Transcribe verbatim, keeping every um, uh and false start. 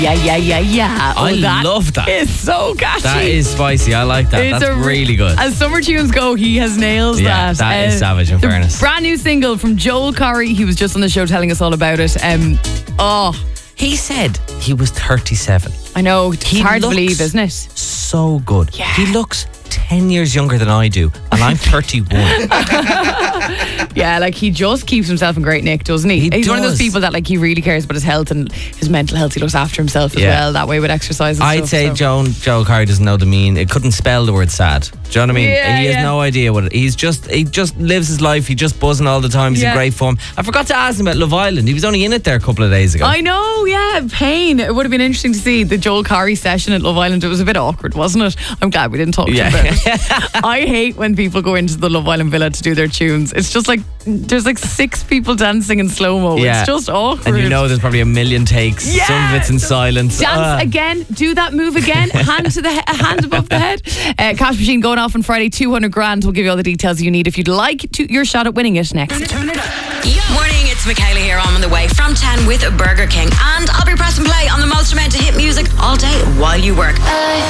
Yeah, yeah, yeah, yeah. Oh, I that love that. It's so catchy. That is spicy. I like that. It's That's a- really good. As summer tunes go, he has nailed Yeah, that. that is Uh, savage, in the fairness. Brand new single from Joel Corry. He was just on the show telling us all about it. Um, oh, He said he was thirty-seven. I know. It's He hard to looks believe, isn't it? So good. Yeah. He looks ten years younger than I do, and I'm thirty-one. Yeah, like he just keeps himself in great nick, doesn't he? He He's one of those does. people that like he really cares about his health and his mental health. He looks after himself as Yeah. well that way with exercise and I'd stuff, say so. Joan, Joel Corry doesn't know the mean. It couldn't spell the word sad. Do you know what I mean? Yeah, he has yeah. no idea what it He's just, he just lives his life. He just buzzing all the time. He's Yeah. in great form. I forgot to ask him about Love Island. He was only in it there a couple of days ago. I know, yeah, pain. It would have been interesting to see the Joel Corry session at Love Island. It was a bit awkward, wasn't it? I'm glad we didn't talk to Yeah. him about it. I hate when people go into the Love Island villa to do their tunes. It's just like, there's like six people dancing in slow-mo. Yeah. It's just awkward. And you know there's probably a million takes. Yeah, Some of it's in just silence. Dance Ah. again, do that move again, hand to the he- hand above the head. Uh, Cash Machine going off on Friday, two hundred grand. We'll give you all the details you need if you'd like to your shot at winning it next. Morning, it's Michaela here. I'm on the way from ten with Burger King, and I'll be pressing play on the most amount of hit music all day while you work.